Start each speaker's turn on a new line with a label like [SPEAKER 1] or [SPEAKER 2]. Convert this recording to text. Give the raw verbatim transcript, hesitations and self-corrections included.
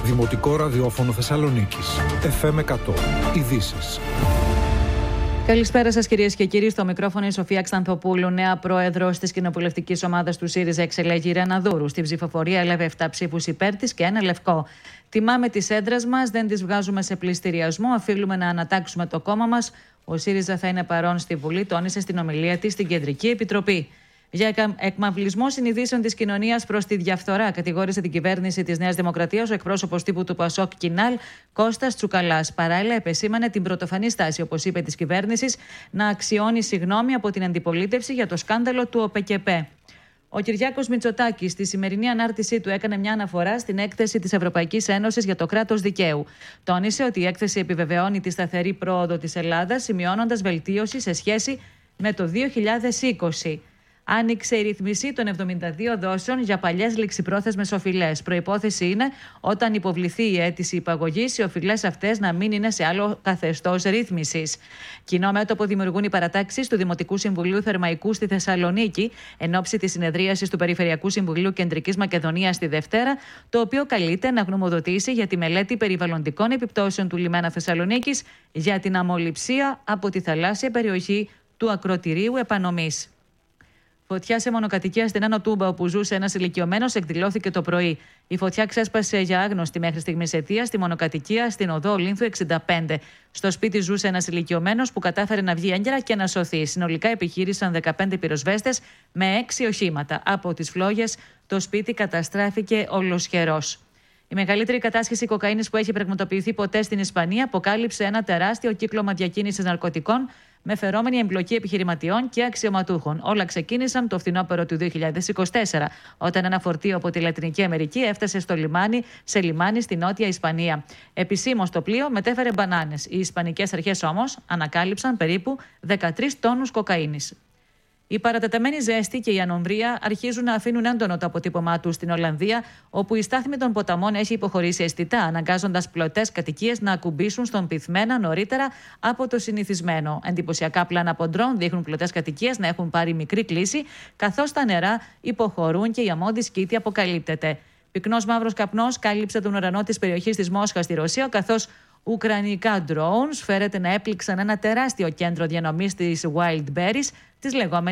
[SPEAKER 1] Δημοτικό ραδιόφωνο Θεσσαλονίκης. εφ εμ εκατό. Ειδήσεις.
[SPEAKER 2] Καλησπέρα σας, κυρίες και κύριοι. Στο μικρόφωνο η Σοφία Ξανθοπούλου, νέα πρόεδρος της κοινοβουλευτικής ομάδας του ΣΥΡΙΖΑ, εξελέγει Ρένα Δούρου. Στην ψηφοφορία έλαβε επτά ψήφους υπέρ της και ένα λευκό. Τιμάμε τις έντρες μας, δεν τις βγάζουμε σε πληστηριασμό. Οφείλουμε να ανατάξουμε το κόμμα μας. Ο ΣΥΡΙΖΑ θα είναι παρόν στη Βουλή, τόνισε στην ομιλία της στην Κεντρική Επιτροπή. Για εκμαυλισμό συνειδήσεων της κοινωνίας προς τη διαφθορά, κατηγόρησε την κυβέρνηση της Νέας Δημοκρατίας ο εκπρόσωπος τύπου του ΠΑΣΟΚ Κινάλ, Κώστας Τσουκαλάς. Παράλληλα, επεσήμανε την πρωτοφανή στάση, όπως είπε, της κυβέρνησης να αξιώνει συγγνώμη από την αντιπολίτευση για το σκάνδαλο του ΟΠΕΚΕΠΕ. Ο Κυριάκος Μητσοτάκης στη σημερινή ανάρτησή του έκανε μια αναφορά στην έκθεση της Ευρωπαϊκής Ένωσης για το κράτος δικαίου. Τόνισε ότι η έκθεση επιβεβαιώνει τη σταθερή πρόοδο της Ελλάδας, σημειώνοντας βελτίωση σε σχέση με το δύο χιλιάδες είκοσι. Άνοιξε η ρύθμιση των εβδομήντα δύο δόσεων για παλιές ληξιπρόθεσμες οφειλές. Προϋπόθεση είναι, όταν υποβληθεί η αίτηση υπαγωγής, οι οφειλές αυτές να μην είναι σε άλλο καθεστώς ρύθμισης. Κοινό μέτωπο δημιουργούν οι παρατάξεις του Δημοτικού Συμβουλίου Θερμαϊκού στη Θεσσαλονίκη, εν ώψη της συνεδρίασης του Περιφερειακού Συμβουλίου Κεντρικής Μακεδονίας τη Δευτέρα, το οποίο καλείται να γνωμοδοτήσει για τη μελέτη περιβαλλοντικών επιπτώσεων του λιμένα Θεσσαλονίκης για την αμμολυψία από τη θαλάσσια περιοχή του ακρωτηρίου επανομής. Φωτιά σε μονοκατοικία στην Άνω Τούμπα, όπου ζούσε ένας ηλικιωμένος, εκδηλώθηκε το πρωί. Η φωτιά ξέσπασε για άγνωστη μέχρι στιγμής αιτία στη μονοκατοικία στην οδό Ολύνθου εξήντα πέντε. Στο σπίτι ζούσε ένας ηλικιωμένος που κατάφερε να βγει έγκαιρα και να σωθεί. Συνολικά επιχείρησαν δεκαπέντε πυροσβέστες με έξι οχήματα. Από τις φλόγες το σπίτι καταστράφηκε ολοσχερός. Η μεγαλύτερη κατάσχεση κοκαίνης που έχει πραγματοποιηθεί ποτέ στην Ισπανία αποκάλυψε ένα τεράστιο κύκλωμα διακίνησης ναρκωτικών με φερόμενη εμπλοκή επιχειρηματιών και αξιωματούχων. Όλα ξεκίνησαν το φθινόπωρο του δύο χιλιάδες είκοσι τέσσερα, όταν ένα φορτίο από τη Λατινική Αμερική έφτασε στο λιμάνι, σε λιμάνι στη Νότια Ισπανία. Επισήμως το πλοίο μετέφερε μπανάνες. Οι ισπανικές αρχές όμως ανακάλυψαν περίπου δεκατρείς τόνους κοκαίνης. Η παρατεταμένη ζέστη και η ανομβρία αρχίζουν να αφήνουν έντονο το αποτύπωμά του στην Ολλανδία, όπου η στάθμη των ποταμών έχει υποχωρήσει αισθητά, αναγκάζοντας πλωτές κατοικίες να ακουμπήσουν στον πυθμένα νωρίτερα από το συνηθισμένο. Εντυπωσιακά πλάνα από ντρόν δείχνουν πλωτές κατοικίες να έχουν πάρει μικρή κλίση, καθώς τα νερά υποχωρούν και η αμμώδη σκήτη αποκαλύπτεται. Πυκνός μαύρος καπνός κάλυψε τον ουρανό της περιοχής της Μόσχας στη Ρωσία, καθώς ουκρανικά drones φέρεται να έπληξαν ένα τεράστιο κέντρο διανομής της Wildberries, της λεγόμενης